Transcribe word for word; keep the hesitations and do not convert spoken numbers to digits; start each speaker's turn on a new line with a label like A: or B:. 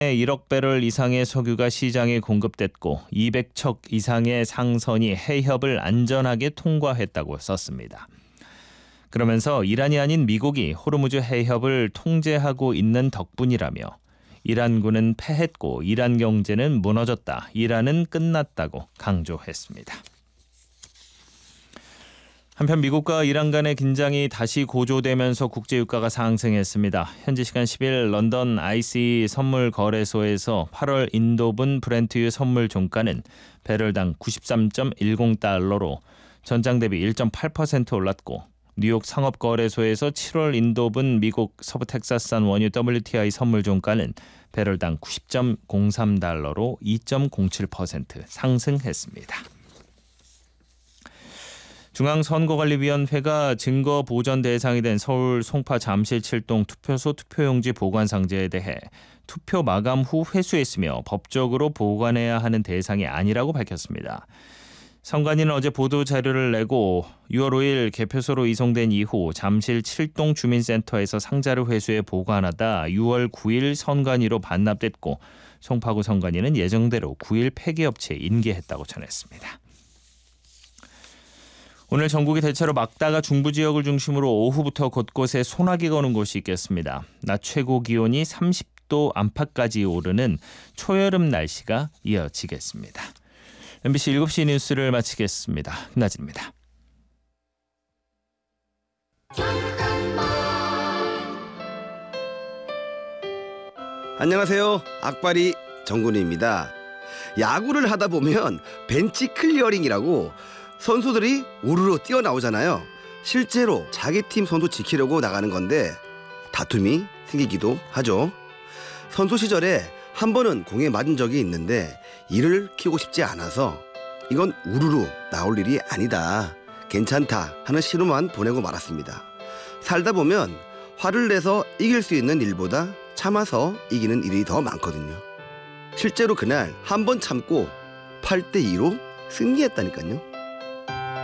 A: 일억 배럴 이상의 석유가 시장에 공급됐고 이백 척 이상의 상선이 해협을 안전하게 통과했다고 썼습니다. 그러면서 이란이 아닌 미국이 호르무즈 해협을 통제하고 있는 덕분이라며 이란군은 패했고 이란 경제는 무너졌다. 이란은 끝났다고 강조했습니다. 한편 미국과 이란 간의 긴장이 다시 고조되면서 국제유가가 상승했습니다. 현지 시간 십 일 런던 아이씨 선물 거래소에서 팔월 인도분 브렌트유 선물 종가는 배럴당 구십삼 점 일공 달러로 전장 대비 일 점 팔 퍼센트 올랐고 뉴욕 상업거래소에서 칠월 인도분 미국 서부 텍사스산 원유 더블유티아이 선물 종가는 배럴당 구십 점 공삼 달러로 이 점 공칠 퍼센트 상승했습니다. 중앙선거관리위원회가 증거 보전 대상이 된 서울 송파 잠실 칠동 투표소 투표용지 보관 상자에 대해 투표 마감 후 회수했으며 법적으로 보관해야 하는 대상이 아니라고 밝혔습니다. 선관위는 어제 보도 자료를 내고 유월 오일 개표소로 이송된 이후 잠실 칠동 주민센터에서 상자를 회수해 보관하다 유월 구일 선관위로 반납됐고 송파구 선관위는 예정대로 구일 폐기업체에 인계했다고 전했습니다. 오늘 전국이 대체로 막다가 중부 지역을 중심으로 오후부터 곳곳에 소나기가 오는 곳이 있겠습니다. 낮 최고 기온이 삼십 도 안팎까지 오르는 초여름 날씨가 이어지겠습니다. 엠비씨 일곱 시 뉴스를 마치겠습니다. 김나진입니다.
B: 안녕하세요. 악바리 정근우입니다. 야구를 하다 보면 벤치 클리어링이라고 선수들이 우르르 뛰어나오잖아요. 실제로 자기 팀 선수 지키려고 나가는 건데 다툼이 생기기도 하죠. 선수 시절에 한 번은 공에 맞은 적이 있는데 이를 키우고 싶지 않아서 이건 우르르 나올 일이 아니다, 괜찮다 하는 신호만 보내고 말았습니다. 살다 보면 화를 내서 이길 수 있는 일보다 참아서 이기는 일이 더 많거든요. 실제로 그날 한 번 참고 팔 대 이로 승리했다니까요.